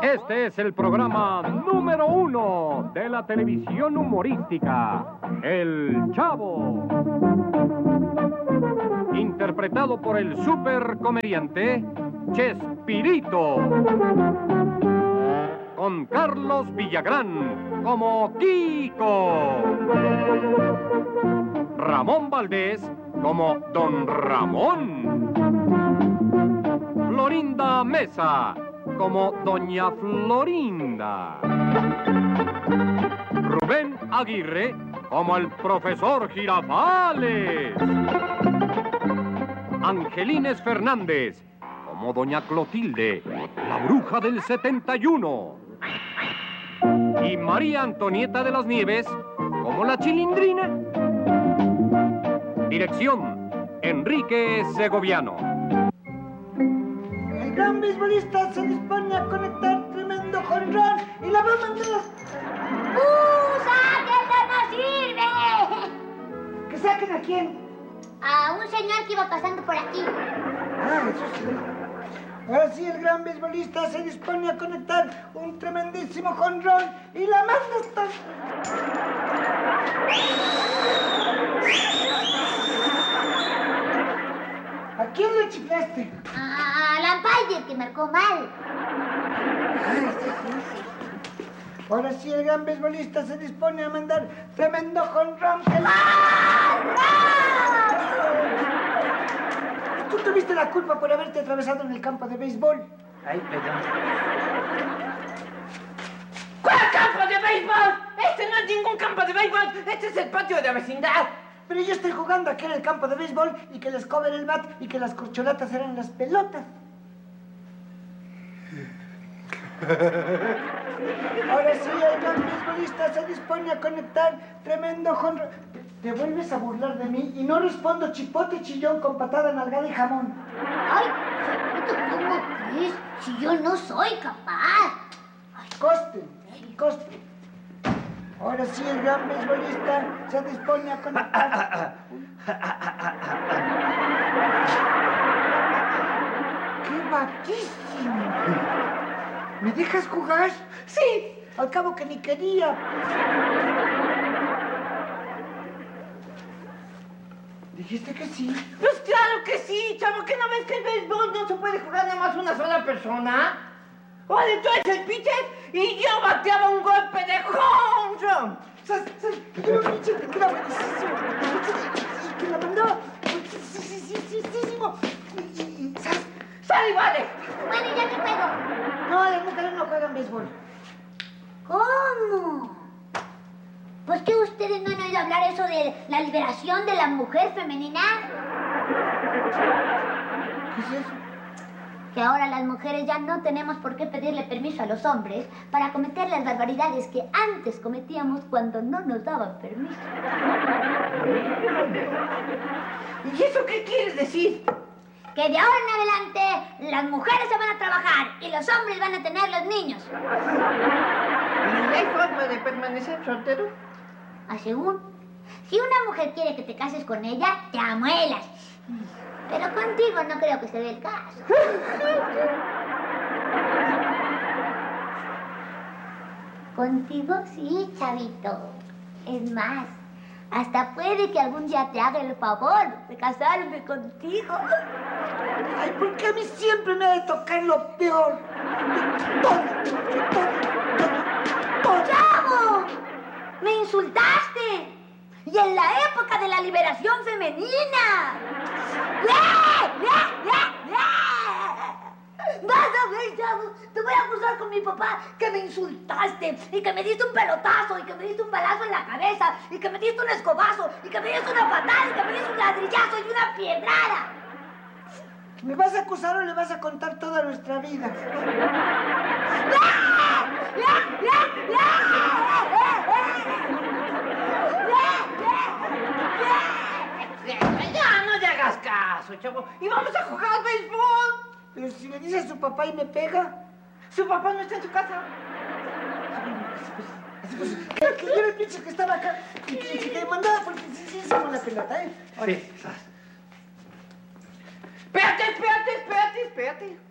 Este es el programa número 1 de la televisión humorística, El Chavo. Interpretado por el supercomediante Chespirito. Con Carlos Villagrán como Kiko. Ramón Valdés como Don Ramón. Florinda Mesa como Doña Florinda. Rubén Aguirre como el Profesor Girafales. Angelines Fernández como Doña Clotilde, la bruja del 71. Y María Antonieta de las Nieves como la Chilindrina. Dirección, Enrique Segoviano. El gran beisbolista se dispone a conectar tremendo jonrón y la va a mandar. ¡Sáquenlo, no sirve! ¿Que saquen a quién? A un señor que iba pasando por aquí. Ah, eso sí. Ahora sí, el gran beisbolista se dispone a conectar un tremendísimo jonrón y la manda hasta... ¿A quién le chiflaste? A Lampayer, que marcó mal. Ay, sí. Ahora sí, el gran beisbolista se dispone a mandar tremendo jonrón que la... Tú tuviste la culpa por haberte atravesado en el campo de béisbol. Ay, perdón. ¿Cuál campo de béisbol? Este no es ningún campo de béisbol. Este es el patio de la vecindad. Pero yo estoy jugando aquí en el campo de béisbol y que la escoba era el bat y que las corcholatas eran las pelotas. Ahora sí, el gran beisbolista se dispone a conectar tremendo jonrón. Te vuelves a burlar de mí y no respondo chipote chillón con patada, nalgada y jamón. Ay, ¿cómo crees? Si yo no soy capaz. Ay, Coste. Ahora sí, el gran beisbolista se dispone a conectar. ¡Qué batísimo! ¿Me dejas jugar? Sí. Al cabo que ni quería. ¿Dijiste que sí? Pues claro que sí, chavo. ¿Qué no ves que el béisbol no se puede jugar nada más una sola persona? Vale, tú eres el pitcher y yo bateaba un golpe de home run. Te quedó pinche, te queda buenísimo. Y que la mandó. Sí. ¡Sale, vale! bueno, ¿ya qué pedo? No, las mujeres no juegan béisbol. ¿Cómo? ¿Pues que ustedes no han oído hablar eso de la liberación de la mujer femenina? ¿Qué es eso? Que ahora las mujeres ya no tenemos por qué pedirle permiso a los hombres para cometer las barbaridades que antes cometíamos cuando no nos daban permiso. ¿Y eso qué quieres decir? Que de ahora en adelante las mujeres se van a trabajar y los hombres van a tener los niños. ¿Y hay forma de permanecer soltero? Según, si una mujer quiere que te cases con ella, te amuelas. Pero contigo no creo que se dé el caso. Contigo sí, chavito. Es más, hasta puede que algún día te haga el favor de casarme contigo. Ay, ¿por qué a mí siempre me ha de tocar lo peor? Todo. ¡Chavo! ¡Me insultaste! ¡Y en la época de la liberación femenina! Vas a ver, chavo, te voy a acusar con mi papá que me insultaste y que me diste un pelotazo y que me diste un balazo en la cabeza y que me diste un escobazo y que me diste una patada y que me diste un ladrillazo y una piedrada. ¿Me vas a acusar o le vas a contar toda nuestra vida? Ya, no le hagas caso, chavo. Y vamos a jugar al béisbol. Pero si le dice a su papá y me pega. Su papá no está en su casa. Que yo era el pinche que estaba acá y que te mandaba porque sí con la pelota, ¿eh? Sí. Espérate.